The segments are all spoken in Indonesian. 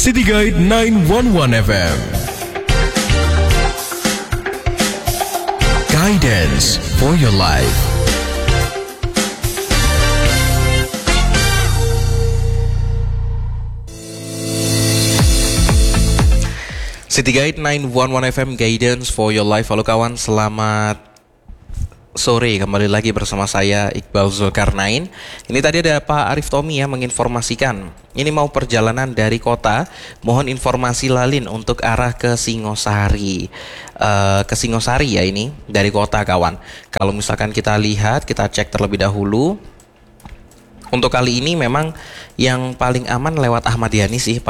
City Guide 911 FM. Guidance for your life. City Guide 911 FM, Guidance for your life. Halo kawan, selamat sore, kembali lagi bersama saya Iqbal Zulkarnain. Ini tadi ada Pak Arif Tommy yang menginformasikan ini mau perjalanan dari kota, mohon informasi lalin untuk arah ke Singosari. Ke Singosari ya, ini dari kota kawan. Kalau misalkan kita lihat, kita cek terlebih dahulu. Untuk kali ini memang yang paling aman lewat Ahmad Yani sih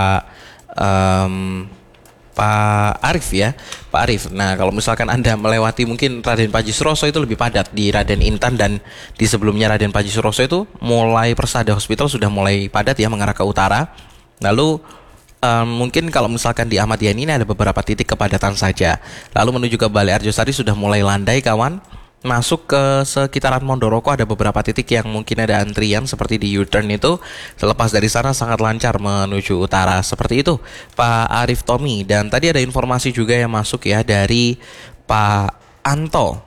Pak Arif ya, Pak Arif. Nah, kalau misalkan Anda melewati mungkin Raden Panji Suroso itu lebih padat di Raden Intan, dan di sebelumnya Raden Panji Suroso itu mulai Persada Hospital sudah mulai padat ya mengarah ke utara. Lalu mungkin kalau misalkan di Ahmad Yani ini ada beberapa titik kepadatan saja. Lalu menuju ke Balai Arjosari sudah mulai landai kawan. Masuk ke sekitaran Mondoroko ada beberapa titik yang mungkin ada antrian seperti di U-turn itu. Selepas dari sana sangat lancar menuju utara. Seperti itu Pak Arif Tommy. Dan tadi ada informasi juga yang masuk ya dari Pak Anto.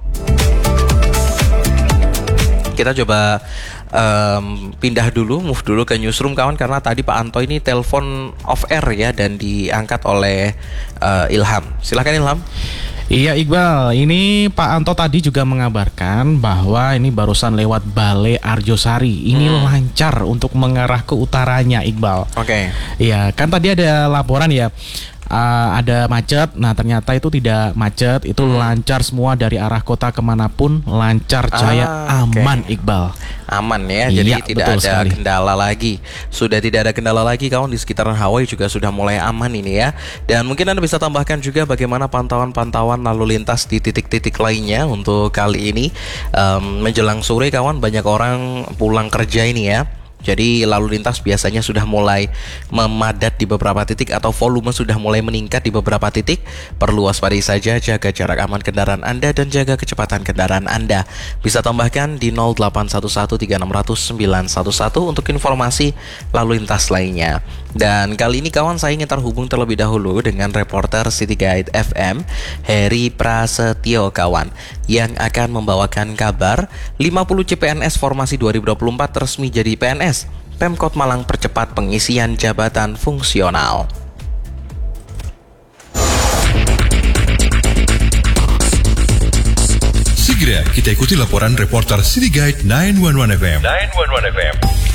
Kita coba pindah dulu, move dulu ke newsroom kawan, karena tadi Pak Anto ini telepon off air ya dan diangkat oleh Ilham. Silakan Ilham. Iya Iqbal, ini Pak Anto tadi juga mengabarkan bahwa ini barusan lewat Balai Arjosari. Ini lancar untuk mengarah ke utaranya Iqbal. Oke. Iya, kan tadi ada laporan ya, ada macet. Nah ternyata itu tidak macet, itu lancar semua dari arah kota kemanapun, lancar jaya, aman Iqbal. Aman ya, Iya, jadi tidak ada sekali. kendala lagi. Sudah tidak ada kendala lagi kawan, di sekitaran Hawaii juga sudah mulai aman ini ya. Dan mungkin Anda bisa tambahkan juga bagaimana pantauan-pantauan lalu lintas di titik-titik lainnya untuk kali ini. Menjelang sore kawan, banyak orang pulang kerja ini ya. Jadi lalu lintas biasanya sudah mulai memadat di beberapa titik atau volume sudah mulai meningkat di beberapa titik. Perlu waspadai saja, jaga jarak aman kendaraan Anda dan jaga kecepatan kendaraan Anda. Bisa tambahkan di 08113600 911 untuk informasi lalu lintas lainnya. Dan kali ini kawan, saya ingin terhubung terlebih dahulu dengan reporter City Guide FM Heri Prasetyo kawan, yang akan membawakan kabar 50 CPNS Formasi 2024 resmi jadi PNS. Pemkot Malang percepat pengisian jabatan fungsional. Segera kita ikuti laporan reporter City Guide 911 FM. 911 FM.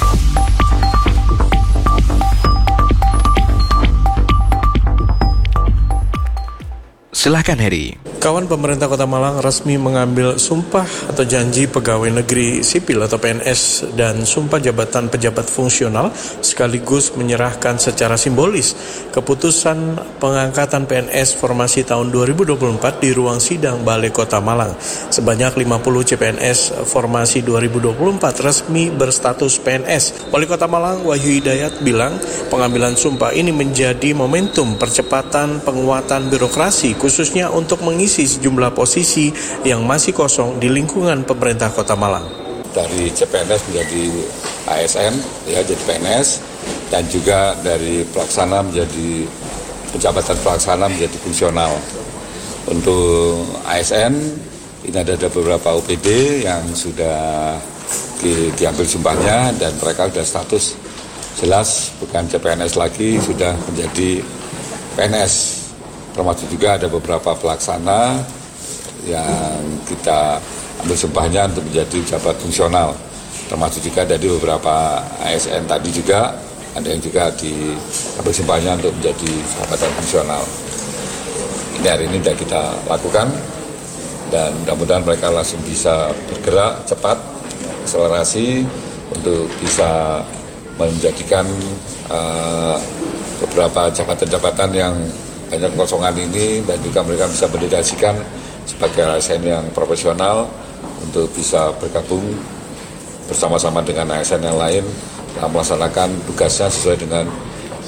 Silahkan Heri. Kawan, pemerintah Kota Malang resmi mengambil sumpah atau janji pegawai negeri sipil atau PNS dan sumpah jabatan pejabat fungsional, sekaligus menyerahkan secara simbolis keputusan pengangkatan PNS formasi tahun 2024 di ruang sidang Balai Kota Malang. Sebanyak 50 CPNS formasi 2024 resmi berstatus PNS. Wali Kota Malang Wahyu Hidayat bilang pengambilan sumpah ini menjadi momentum percepatan penguatan birokrasi, khususnya untuk mengisi sejumlah posisi yang masih kosong di lingkungan pemerintah Kota Malang. Dari CPNS menjadi ASN, ya jadi PNS, dan juga dari pelaksana menjadi penjabatan pelaksana menjadi fungsional. Untuk ASN ini ada beberapa OPD yang sudah diambil sumpahnya dan mereka sudah status jelas bukan CPNS lagi, sudah menjadi PNS. Termasuk juga ada beberapa pelaksana yang kita ambil sumpahnya untuk menjadi jabat fungsional. Termasuk juga dari beberapa ASN tadi juga, ada yang juga diambil sumpahnya untuk menjadi jabatan fungsional. Ini hari ini sudah kita lakukan dan mudah-mudahan mereka langsung bisa bergerak cepat, akselerasi untuk bisa menjadikan beberapa jabatan-jabatan yang banyak kosongan ini, dan juga mereka bisa mendedikasikan sebagai ASN yang profesional untuk bisa bergabung bersama-sama dengan ASN yang lain dalam melaksanakan tugasnya sesuai dengan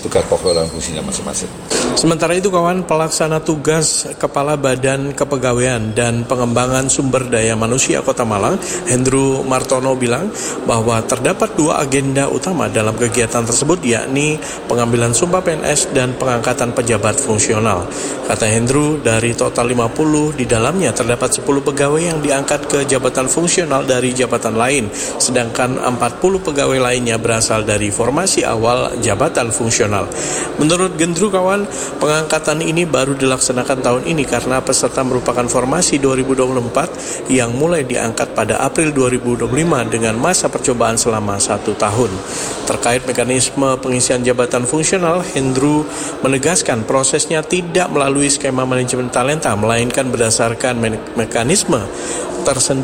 tugas pokok dan fungsinya masing-masing. Sementara itu kawan, pelaksana tugas Kepala Badan Kepegawaian dan Pengembangan Sumber Daya Manusia Kota Malang, Hendru Martono bilang bahwa terdapat 2 agenda utama dalam kegiatan tersebut, yakni pengambilan sumpah PNS dan pengangkatan pejabat fungsional. Kata Hendru, dari total 50 di dalamnya terdapat 10 pegawai yang diangkat ke jabatan fungsional dari jabatan lain, sedangkan 40 pegawai lainnya berasal dari formasi awal jabatan fungsional. Menurut Gendru kawan, pengangkatan ini baru dilaksanakan tahun ini karena peserta merupakan formasi 2024 yang mulai diangkat pada April 2025 dengan masa percobaan selama 1 tahun. Terkait mekanisme pengisian jabatan fungsional, Hendru menegaskan prosesnya tidak melalui skema manajemen talenta, melainkan berdasarkan mekanisme tersendiri